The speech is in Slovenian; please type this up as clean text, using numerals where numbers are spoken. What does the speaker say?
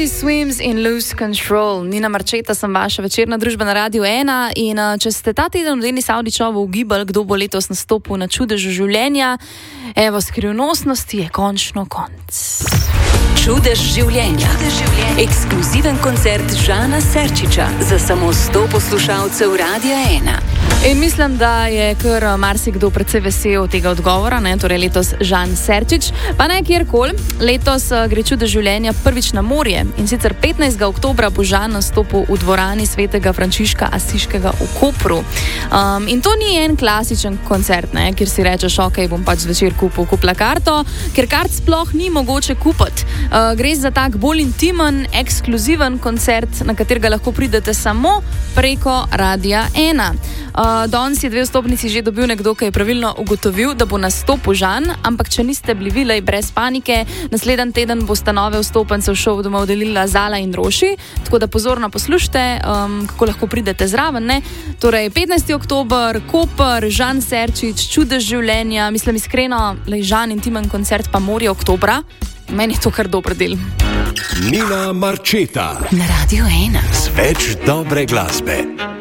Body Swims in Lose Control. Nina Marčeta sem vaša večerna družba na Radiu 1 in če ste ta teden v Deni Savdičovo ugibali, kdo bo letos nastopil na čudežu življenja, evo, skrivnostnosti je končno konc. Čudež življenja. Ekskluziven koncert Žana Serčiča za samo 100 poslušalcev Radia 1. In mislim, da je kar marsikdo predvsej vesel tega odgovora, ne? Torej letos Žan Serčič, pa ne kjerkoli. Letos gre čudež življenja prvič na morje in sicer 15. oktobra bo Žan nastopil v dvorani svetega Frančiška Asiškega v Kopru. In to ni en klasičen koncert, ne? Kjer si rečeš, ok, bom pač zvečer kupila karto, ker kart sploh ni mogoče kupiti. Gre za tak bolj intimen, ekskluziven koncert, na katerega lahko pridete samo preko Radia 1. Danes je 2 vstopnici že dobil nekdo, ki je pravilno ugotovil, da bo nastopil Žan, ampak če niste bili vilej brez panike, naslednji teden bosta nove vstopnice v šov doma udelila Zala in Roši, tako da pozorno poslušajte, kako lahko pridete zraven, ne? Torej, 15. oktober, Koper, Žan Serčič, čudež življenja, mislim iskreno, Žan intimen koncert pa morje oktobra, meni je to kar dober del. Nina Marčeta na Radiu 1 z več dobre glasbe.